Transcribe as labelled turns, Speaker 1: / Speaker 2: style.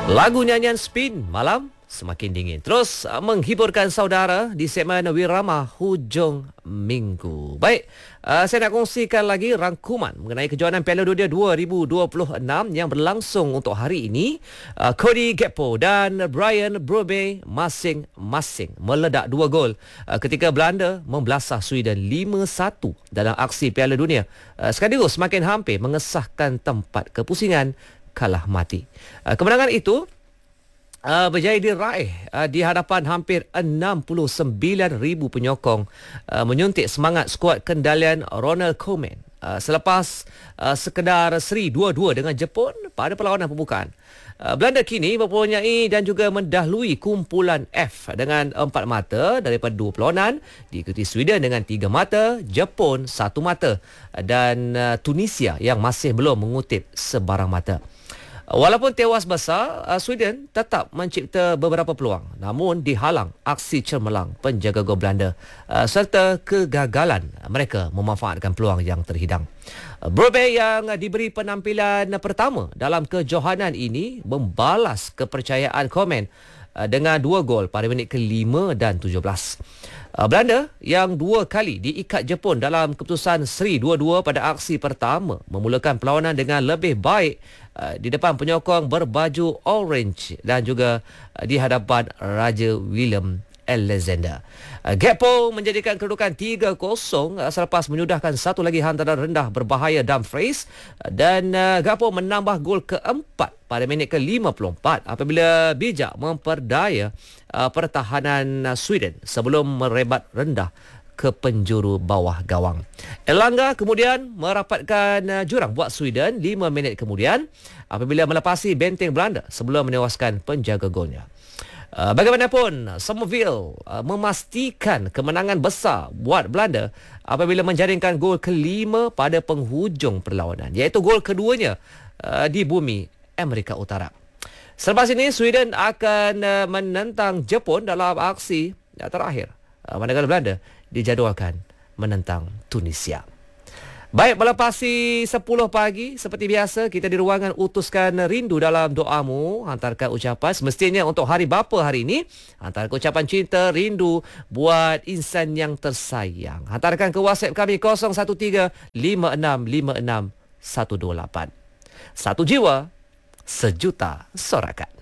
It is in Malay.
Speaker 1: Lagu nyanyian Spin malam semakin dingin. Terus menghiburkan saudara di segmen Wirama Hujung Minggu. Baik, saya nak kongsikan lagi rangkuman mengenai kejohanan Piala Dunia 2026 yang berlangsung untuk hari ini. Cody Gakpo dan Brian Brobby masing-masing meledak 2 gol ketika Belanda membelasah Sweden 5-1 dalam aksi Piala Dunia. Sekaligus semakin hampir mengesahkan tempat kepusingan kalah mati. Kemenangan itu berjaya diraih di hadapan hampir 69,000 penyokong, menyuntik semangat skuad kendalian Ronald Koeman selepas sekedar seri 2-2 dengan Jepun pada perlawanan pembukaan. Belanda kini mempunyai dan juga mendahului kumpulan F dengan 4 mata daripada 2 perlawanan, diikuti Sweden dengan 3 mata, Jepun 1 mata dan Tunisia yang masih belum mengutip sebarang mata. Walaupun tewas besar, Sweden tetap mencipta beberapa peluang, namun dihalang aksi cemerlang penjaga gol Belanda serta kegagalan mereka memanfaatkan peluang yang terhidang. Brobby yang diberi penampilan pertama dalam kejohanan ini membalas kepercayaan Koeman dengan 2 gol pada minit ke-5 dan 17. Belanda yang 2 kali diikat Jepun dalam keputusan seri 2-2 pada aksi pertama memulakan perlawanan dengan lebih baik di depan penyokong berbaju orange dan juga di hadapan Raja William Alexander. Gakpo menjadikan kedudukan 3-0 selepas menyudahkan satu lagi hantaran rendah berbahaya Dumfries, dan Gakpo menambah gol keempat pada minit ke-54 apabila bijak memperdaya pertahanan Sweden sebelum merebat rendah ke penjuru bawah gawang. Elanga kemudian merapatkan jurang buat Sweden 5 minit kemudian apabila melepasi benteng Belanda sebelum menewaskan penjaga golnya. Bagaimanapun, Somerville memastikan kemenangan besar buat Belanda apabila menjaringkan gol kelima pada penghujung perlawanan, iaitu gol keduanya di bumi Amerika Utara. Selepas ini, Sweden akan menentang Jepun dalam aksi terakhir, manakala Belanda dijadualkan menentang Tunisia. Baik, melepasi 10 pagi, seperti biasa, kita di ruangan utuskan rindu dalam doamu. Hantarkan ucapan, semestinya untuk hari bapa hari ini, hantarkan ucapan cinta, rindu buat insan yang tersayang. Hantarkan ke WhatsApp kami 013 5656 128. Satu jiwa, sejuta sorakan.